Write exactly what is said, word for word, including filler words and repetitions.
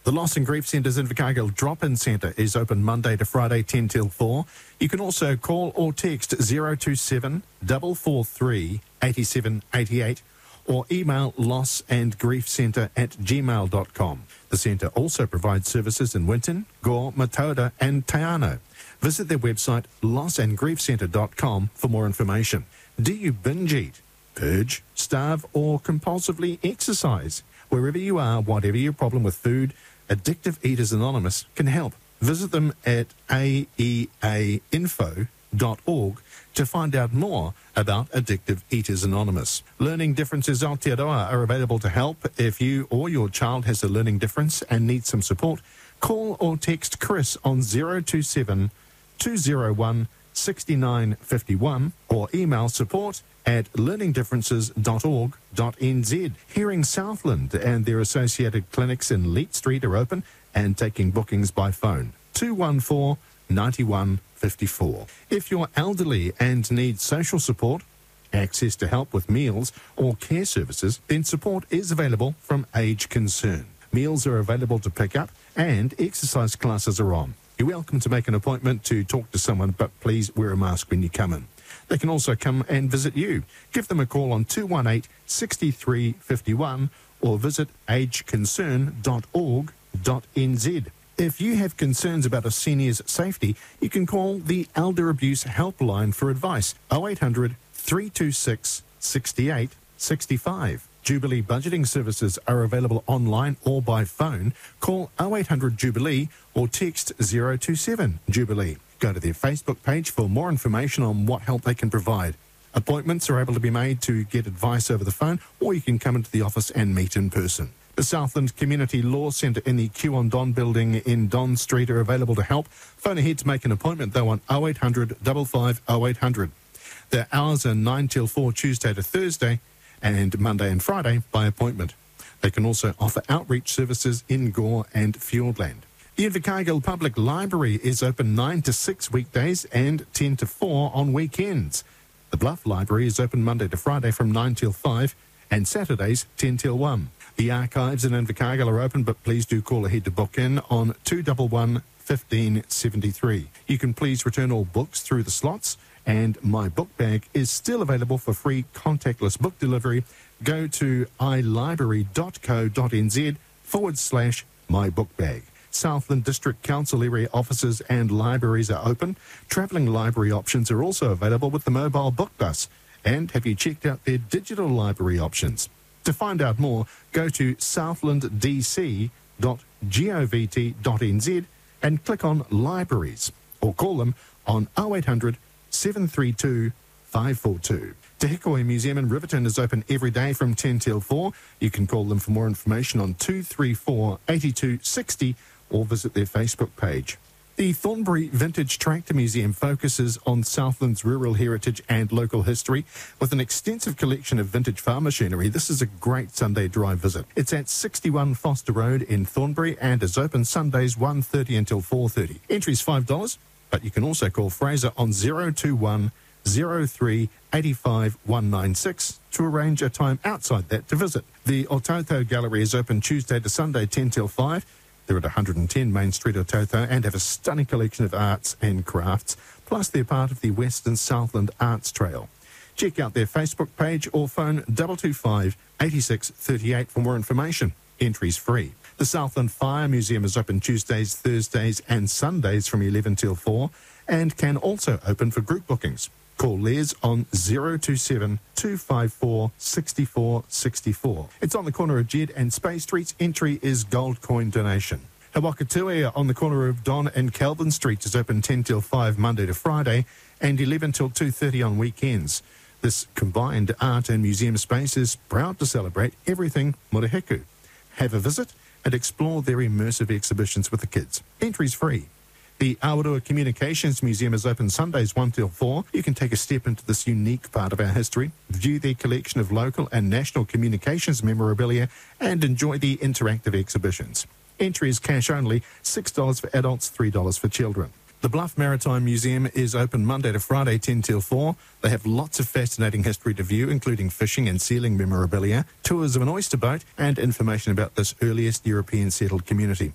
The Loss and Grief Centre's Invercargill Drop-In Centre is open Monday to Friday, ten till four. You can also call or text zero two seven, four four three, eight seven eight eight or email lossandgriefcentre at gmail dot com. The centre also provides services in Winton, Gore, Matoda and Taiano. Visit their website loss and grief centre dot com for more information. Do you binge eat, purge, starve or compulsively exercise? Wherever you are, whatever your problem with food, Addictive Eaters Anonymous can help. Visit them at a e a info dot org to find out more about Addictive Eaters Anonymous. Learning Differences Aotearoa are available to help. If you or your child has a learning difference and needs some support, call or text Chris on zero two seven, two zero one, six nine five one or email support at learning differences dot org dot n z. Hearing Southland and their associated clinics in Leet Street are open and taking bookings by phone. two one four, nine one five four. If you're elderly and need social support, access to help with meals or care services, then support is available from Age Concern. Meals are available to pick up and exercise classes are on. You're welcome to make an appointment to talk to someone, but please wear a mask when you come in. They can also come and visit you. Give them a call on two one eight, six three five one or visit age concern dot org dot n z. If you have concerns about a senior's safety, you can call the Elder Abuse Helpline for advice, oh eight hundred, three two six, six eight six five. Jubilee budgeting services are available online or by phone. Call oh eight hundred Jubilee or text zero two seven Jubilee. Go to their Facebook page for more information on what help they can provide. Appointments are able to be made to get advice over the phone, or you can come into the office and meet in person. The Southland Community Law Centre in the Q on Don building in Don Street are available to help. Phone ahead to make an appointment though on oh eight hundred, five five oh eight hundred. Their hours are nine till four Tuesday to Thursday and Monday and Friday by appointment. They can also offer outreach services in Gore and Fiordland. The Invercargill Public Library is open nine to six weekdays and ten to four on weekends. The Bluff Library is open Monday to Friday from nine till five and Saturdays ten till one. The archives in Invercargill are open, but please do call ahead to book in on two one one, one five seven three. You can please return all books through the slots, and My Book Bag is still available for free contactless book delivery. Go to ilibrary dot co dot n z forward slash My Book Bag. Southland District Council area offices and libraries are open. Travelling library options are also available with the mobile book bus. And have you checked out their digital library options? To find out more, go to southland d c dot govt dot n z and click on Libraries, or call them on oh eight hundred, seven three two, five four two. Te Hikoi Museum in Riverton is open every day from ten till four. You can call them for more information on two three four, eight two six zero or visit their Facebook page. The Thornbury Vintage Tractor Museum focuses on Southland's rural heritage and local history with an extensive collection of vintage farm machinery. This is a great Sunday drive visit. It's at sixty-one Foster Road in Thornbury and is open Sundays one thirty until four thirty. Entry's five dollars, but you can also call Fraser on zero two one, zero three, eight five, one nine six to arrange a time outside that to visit. The Ototo Gallery is open Tuesday to Sunday ten till five. They're at one hundred ten Main Street, Ototo, and have a stunning collection of arts and crafts. Plus, they're part of the Western Southland Arts Trail. Check out their Facebook page or phone two two five, eight six three eight for more information. Entry's free. The Southland Fire Museum is open Tuesdays, Thursdays, and Sundays from eleven till four, and can also open for group bookings. Call Les on zero two seven, two five four, six four six four. It's on the corner of Jed and Spey Streets. Entry is gold coin donation. Hawakatue on the corner of Don and Calvin Streets is open ten till five Monday to Friday and eleven till two thirty on weekends. This combined art and museum space is proud to celebrate everything Murihiku. Have a visit and explore their immersive exhibitions with the kids. Entry's free. The Awarua Communications Museum is open Sundays one till four. You can take a step into this unique part of our history, view their collection of local and national communications memorabilia, and enjoy the interactive exhibitions. Entry is cash only, six dollars for adults, three dollars for children. The Bluff Maritime Museum is open Monday to Friday, ten till four. They have lots of fascinating history to view, including fishing and sealing memorabilia, tours of an oyster boat, and information about this earliest European settled community.